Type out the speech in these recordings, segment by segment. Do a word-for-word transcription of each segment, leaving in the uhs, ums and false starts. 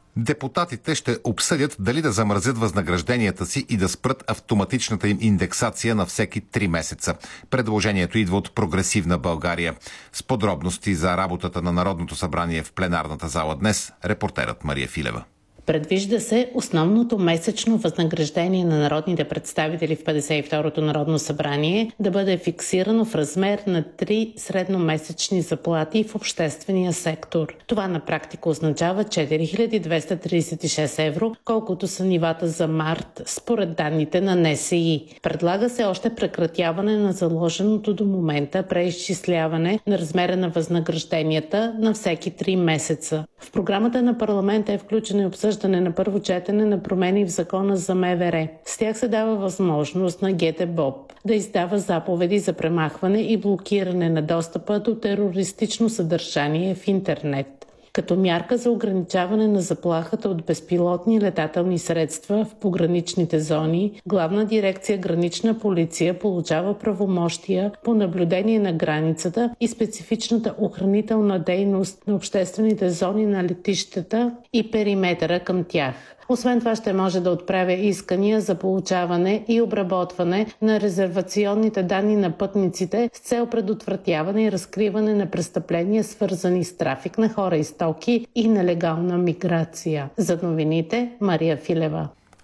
Депутатите ще обсъдят дали да замразят възнагражденията си и да спрат автоматичната им индексация на всеки три месеца. Предложението идва от Прогресивна България. С подробности за работата на Народното събрание в пленарната зала днес, репортерът Мария Филева. Предвижда се основното месечно възнаграждение на народните представители в петдесет и второто Народно събрание да бъде фиксирано в размер на три средномесечни заплати в обществения сектор. Това на практика означава четири хиляди двеста тридесет и шест евро, колкото са нивата за март, според данните на Н С И. Предлага се още прекратяване на заложеното до момента преизчисляване на размера на възнагражденията на всеки три месеца. В програмата на парламента е включено и обсъждане на първо четене на промени в закона за М В Р. С тях се дава възможност на Г Т Б О П да издава заповеди за премахване и блокиране на достъпа до терористично съдържание в интернет. Като мярка за ограничаване на заплахата от безпилотни летателни средства в пограничните зони, Главна дирекция Гранична полиция получава правомощия по наблюдение на границата и специфичната охранителна дейност на обществените зони на летищата и периметъра към тях. Освен това ще може да отправя искания за получаване и обработване на резервационните данни на пътниците с цел предотвратяване и разкриване на престъпления, свързани с трафик на хора и стоки и нелегална миграция. За новините Мария Филева.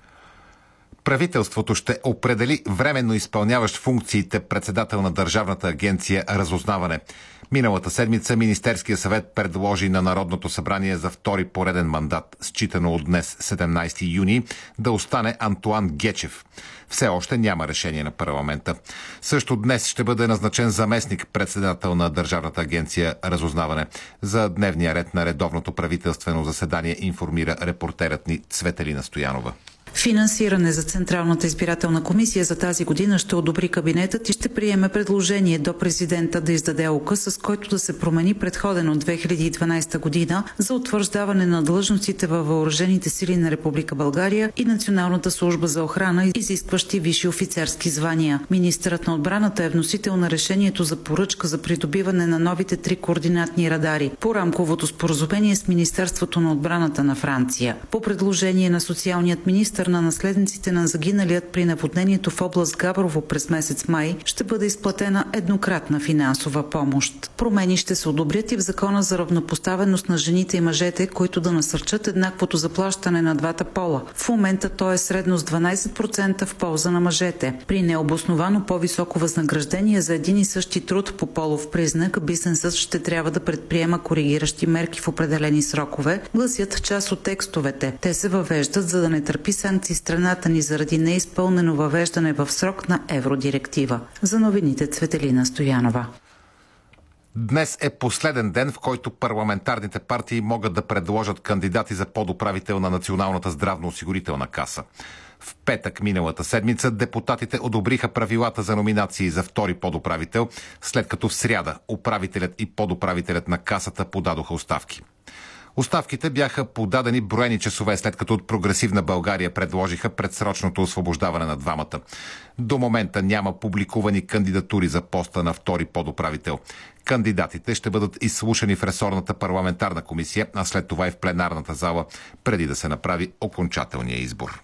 Правителството ще определи временно изпълняващ функциите председател на Държавната агенция Разузнаване. Миналата седмица Министерския съвет предложи на Народното събрание за втори пореден мандат, считано от днес седемнайсети юни, да остане Антоан Гечев. Все още няма решение на парламента. Също днес ще бъде назначен заместник председател на Държавната агенция Разузнаване. За дневния ред на редовното правителствено заседание информира репортерът ни Цветелина Стоянова. Финансиране за Централната избирателна комисия за тази година ще одобри кабинетът и ще приеме предложение до президента да издаде указ, с който да се промени предходен от две хиляди и дванайсета година за утвърждаване на длъжностите във въоръжените сили на Република България и Националната служба за охрана, изискващи висши офицерски звания. Министърът на отбраната е вносител на решението за поръчка за придобиване на новите три координатни радари по рамковото споразумение с Министерството на отбраната на Франция. По предложение на социалният министър на наследниците на загиналият при наводнението в област Габрово през месец май ще бъде изплатена еднократна финансова помощ. Промени ще се одобрят и в Закона за равнопоставеност на жените и мъжете, които да насърчат еднаквото заплащане на двата пола. В момента то е средно с дванайсет процента в полза на мъжете. При необосновано по-високо възнаграждение за един и същи труд по полов признак, бизнесът ще трябва да предприема коригиращи мерки в определени срокове, гласят част от текстовете. Те се въвеждат, за да не търпи санкции страната ни заради неизпълнено въвеждане в срок на евродиректива. За новините Цветелина Стоянова. Днес е последен ден, в който парламентарните партии могат да предложат кандидати за подуправител на Националната здравноосигурителна каса. В петък миналата седмица депутатите одобриха правилата за номинации за втори подуправител, след като в сряда управителят и подуправителят на касата подадоха оставки. Оставките бяха подадени броени часове, след като от Прогресивна България предложиха предсрочното освобождаване на двамата. До момента няма публикувани кандидатури за поста на втори подуправител. Кандидатите ще бъдат изслушани в ресорната парламентарна комисия, а след това и в пленарната зала, преди да се направи окончателния избор.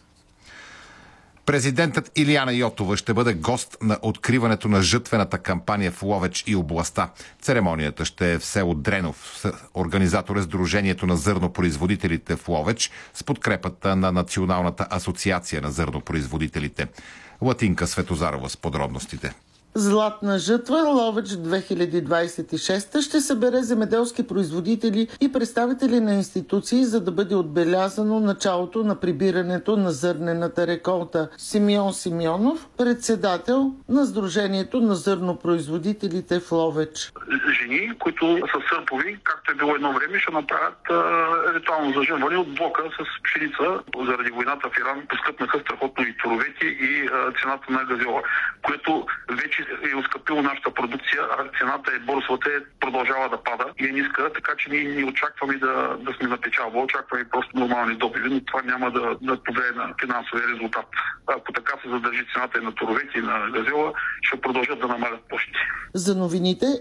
Президентът Илияна Йотова ще бъде гост на откриването на жътвената кампания в Ловеч и областта. Церемонията ще е в село Дренов. Организатор е Сдружението на зърнопроизводителите в Ловеч с подкрепата на Националната асоциация на зърнопроизводителите. Латинка Светозарова с подробностите. Златна жътва Ловеч две хиляди двайсет и шеста ще събере земеделски производители и представители на институции, за да бъде отбелязано началото на прибирането на зърнената реколта. Симеон Симеонов, председател на Сдружението на зърнопроизводителите в Ловеч. Жени, които са сърпови, както е било едно време, ще направят а, ритуално зажънване от блока с пшеница. Заради войната в Иран поскъпнаха страхотно и торовете и а, цената на газола, което вече е оскъпило нашата продукция, а цената е борсовата е продължава да пада и е ниска, така че ние не очакваме да, да сме на печалба, очакваме просто нормални добиви, но това няма да, да повлияе на финансовия резултат. Ако така се задържи цената и на торовете и на газела, ще продължат да намалят площите. За новините